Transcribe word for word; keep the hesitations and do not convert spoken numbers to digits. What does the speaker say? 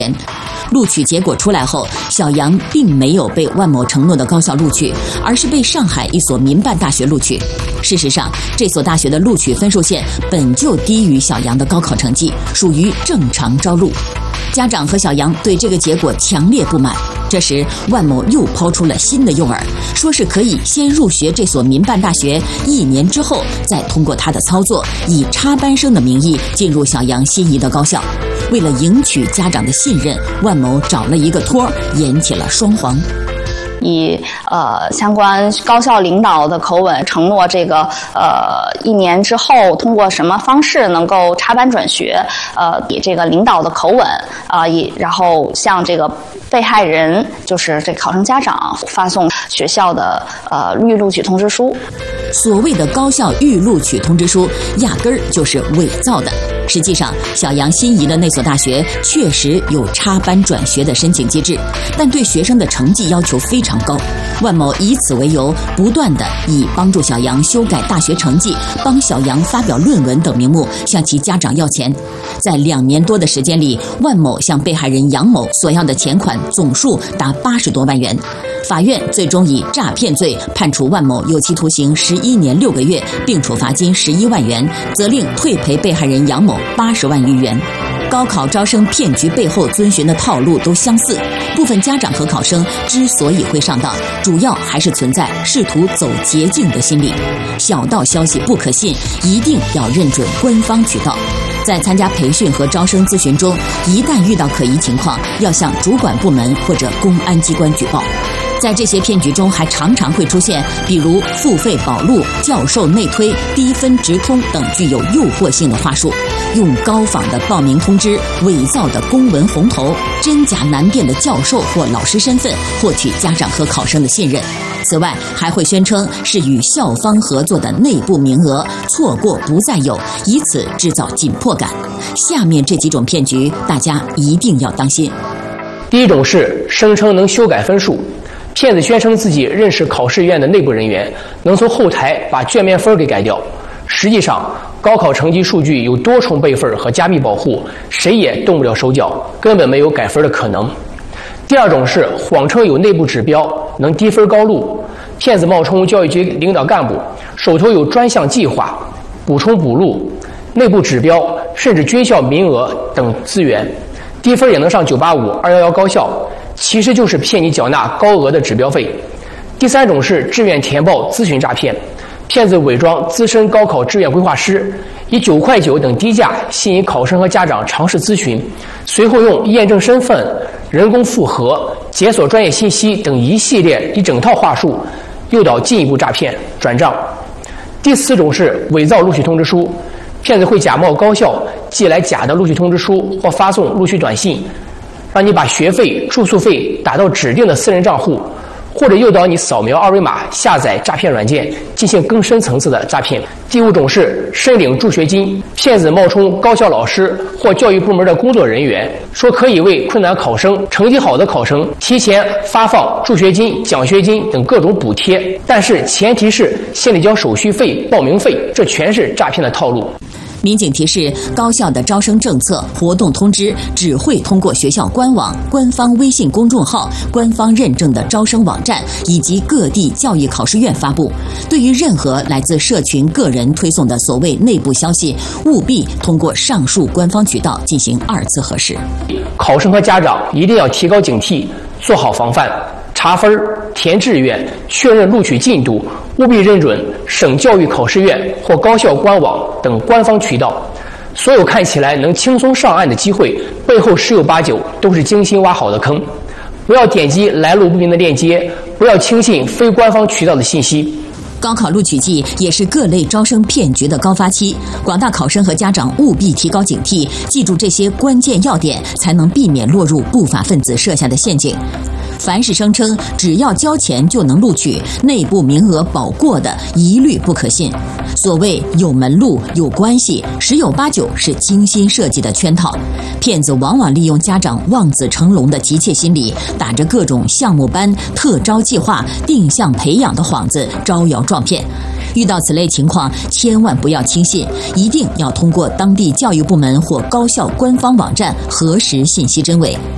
录取结果出来后，小杨并没有被万某承诺的高校录取，而是被上海一所民办大学录取。事实上，这所大学的录取分数线本就低于小杨的高考成绩，属于正常招录。家长和小杨对这个结果强烈不满。这时，万某又抛出了新的诱饵，说是可以先入学这所民办大学，一年之后再通过他的操作，以插班生的名义进入小杨心仪的高校。为了赢取家长的信任，万某找了一个托儿，演起了双簧。 以呃相关高校领导的口吻承诺这个呃一年之后通过什么方式能够插班转学，呃以这个领导的口吻啊、呃，以然后向这个被害人就是这考生家长发送学校的呃预录取通知书。 所谓的高校预录取通知书，压根儿就是伪造的。实际上，小杨心仪的那所大学确实有插班转学的申请机制，但对学生的成绩要求非常高。万某以此为由，不断地以帮助小杨修改大学成绩、帮小杨发表论文等名目向其家长要钱。在两年多的时间里，万某向被害人杨某索要的钱款总数达八十多万元。法院最终以诈骗罪判处万某有期徒刑十一年六个月，并处罚金十一万元，责令退赔被害人杨某八十万余元。高考招生骗局背后遵循的套路都相似，部分家长和考生之所以会上当，主要还是存在试图走捷径的心理。小道消息不可信，一定要认准官方渠道。在参加培训和招生咨询中，一旦遇到可疑情况，要向主管部门或者公安机关举报。在这些骗局中，还常常会出现比如付费保录、教授内推、低分直通等具有诱惑性的话术，用高仿的报名通知、伪造的公文红头、真假难辨的教授或老师身份，获取家长和考生的信任。此外，还会宣称是与校方合作的内部名额，错过不再有，以此制造紧迫感。下面这几种骗局，大家一定要当心。 第一种是声称能修改分数。骗子宣称自己认识考试院的内部人员，能从后台把卷面分给改掉。实际上，高考成绩数据有多重备份和加密保护，谁也动不了手脚，根本没有改分的可能。第二种是谎称有内部指标，能低分高录。骗子冒充教育局领导干部，手头有专项计划、补充补录、内部指标，甚至军校名额等资源，低分也能上九八五、二一一高校。其实就是骗你缴纳高额的指标费。第三种是志愿填报咨询诈骗，骗子伪装资深高考志愿规划师，以九块九等低价吸引考生和家长尝试咨询，随后用验证身份、人工复核、解锁专业信息等一系列一整套话术，诱导进一步诈骗转账。第四种是伪造录取通知书，骗子会假冒高校寄来假的录取通知书或发送录取短信，让你把学费、住宿费打到指定的私人账户，或者诱导你扫描二维码下载诈骗软件，进行更深层次的诈骗。第五种是申领助学金，骗子冒充高校老师或教育部门的工作人员，说可以为困难考生、成绩好的考生提前发放助学金、奖学金等各种补贴，但是前提是先得交手续费、报名费，这全是诈骗的套路。 民警提示，高校的招生政策、活动通知只会通过学校官网、官方微信公众号、官方认证的招生网站以及各地教育考试院发布。对于任何来自社群个人推送的所谓内部消息，务必通过上述官方渠道进行二次核实。 考生和家长一定要提高警惕，做好防范。查分、填志愿、确认录取进度，务必认准省教育考试院或高校官网等官方渠道。所有看起来能轻松上岸的机会，背后十有八九都是精心挖好的坑。不要点击来路不明的链接，不要轻信非官方渠道的信息。 高考录取季也是各类招生骗局的高发期，广大考生和家长务必提高警惕，记住这些关键要点，才能避免落入不法分子设下的陷阱。凡是声称只要交钱就能录取、内部名额保过的，一律不可信。所谓有门路、有关系，十有八九是精心设计的圈套。骗子往往利用家长望子成龙的急切心理，打着各种项目班、特招计划、定向培养的幌子招摇撞骗。遇到此类情况，千万不要轻信，一定要通过当地教育部门或高校官方网站核实信息真伪。